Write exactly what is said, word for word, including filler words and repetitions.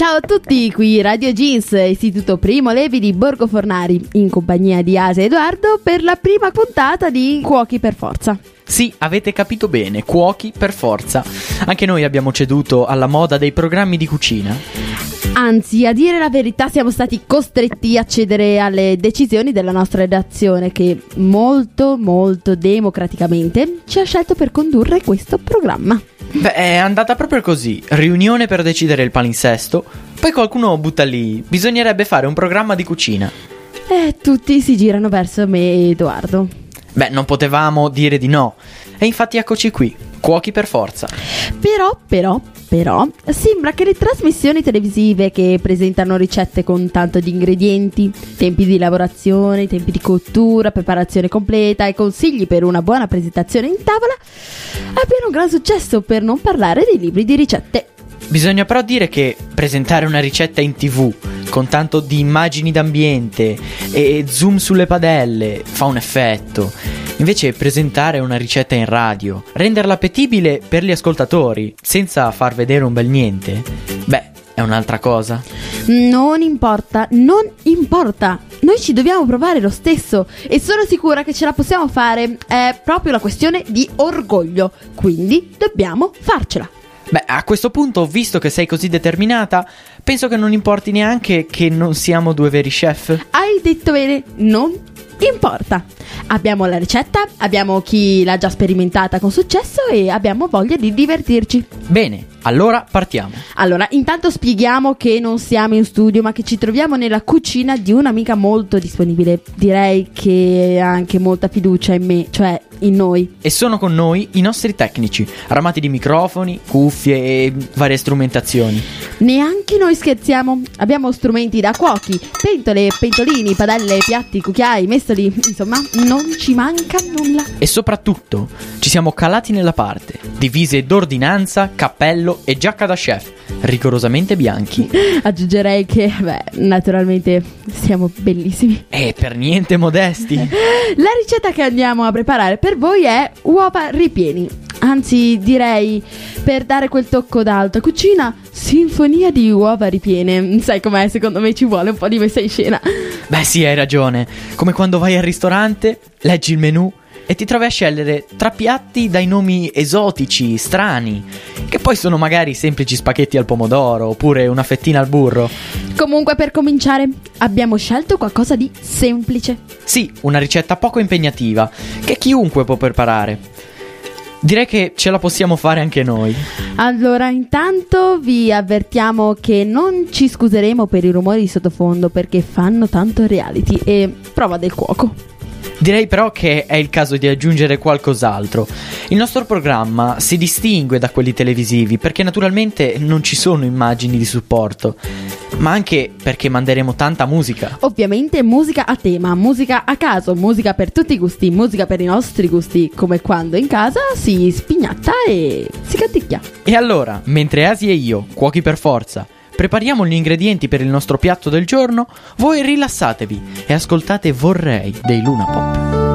Ciao a tutti, qui Radio Jeans, Istituto Primo Levi di Borgo Fornari, in compagnia di Asia e Edoardo per la prima puntata di Cuochi per Forza. Sì, avete capito bene, cuochi per forza. Anche noi abbiamo ceduto alla moda dei programmi di cucina. Anzi, a dire la verità, siamo stati costretti a cedere alle decisioni della nostra redazione che molto, molto democraticamente ci ha scelto per condurre questo programma. Beh, è andata proprio così. Riunione per decidere il palinsesto. Poi qualcuno butta lì: bisognerebbe fare un programma di cucina. E tutti si girano verso me e Edoardo. Beh, non potevamo dire di no. E infatti eccoci qui, cuochi per forza. Però, però, però, sembra che le trasmissioni televisive che presentano ricette con tanto di ingredienti, tempi di lavorazione, tempi di cottura, preparazione completa e consigli per una buona presentazione in tavola abbiano un gran successo, per non parlare dei libri di ricette. Bisogna però dire che presentare una ricetta in tv con tanto di immagini d'ambiente e zoom sulle padelle fa un effetto. Invece presentare una ricetta in radio, renderla appetibile per gli ascoltatori senza far vedere un bel niente, beh, è un'altra cosa. Non importa, non importa. Noi ci dobbiamo provare lo stesso e sono sicura che ce la possiamo fare. È proprio la questione di orgoglio, quindi dobbiamo farcela. Beh, a questo punto, visto che sei così determinata, penso che non importi neanche che non siamo due veri chef. Hai detto bene, non importa. Abbiamo la ricetta, abbiamo chi l'ha già sperimentata con successo e abbiamo voglia di divertirci. Bene, allora partiamo. Allora, intanto spieghiamo che non siamo in studio, ma che ci troviamo nella cucina di un'amica molto disponibile. Direi che ha anche molta fiducia in me, cioè in noi. E sono con noi i nostri tecnici, armati di microfoni, cuffie e varie strumentazioni. Neanche noi scherziamo. Abbiamo strumenti da cuochi, pentole, pentolini, padelle, piatti, cucchiai, mestoli, insomma, non ci manca nulla. E soprattutto ci siamo calati nella parte, divise d'ordinanza, cappello e giacca da chef, rigorosamente bianchi. Aggiungerei che, beh, naturalmente siamo bellissimi. E per niente modesti. La ricetta che andiamo a preparare per voi è uova ripieni. Anzi, direi, per dare quel tocco d'alta cucina, sinfonia di uova ripiene. Sai com'è? Secondo me ci vuole un po' di messa in scena. Beh sì, hai ragione. Come quando vai al ristorante, leggi il menù e ti trovi a scegliere tra piatti dai nomi esotici, strani, che poi sono magari semplici spaghetti al pomodoro oppure una fettina al burro. Comunque, per cominciare, abbiamo scelto qualcosa di semplice. Sì, una ricetta poco impegnativa, che chiunque può preparare. Direi che ce la possiamo fare anche noi. Allora, intanto vi avvertiamo che non ci scuseremo per i rumori di sottofondo, perché fanno tanto reality e prova del cuoco. Direi però che è il caso di aggiungere qualcos'altro. Il nostro programma si distingue da quelli televisivi perché naturalmente non ci sono immagini di supporto, ma anche perché manderemo tanta musica. Ovviamente musica a tema, musica a caso, musica per tutti i gusti, musica per i nostri gusti, come quando in casa si spignatta e si canticchia. E allora, mentre Asi e io, cuochi per forza, prepariamo gli ingredienti per il nostro piatto del giorno, voi rilassatevi e ascoltate Vorrei dei Luna Pop.